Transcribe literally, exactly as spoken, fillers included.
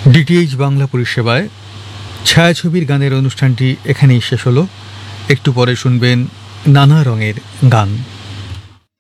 DTH Bangla পরিষেবায় ছায়াছবির গানের অনুষ্ঠানটি এখানেই শেষ হলো। একটু পরে শুনবেন নানা রঙের গান।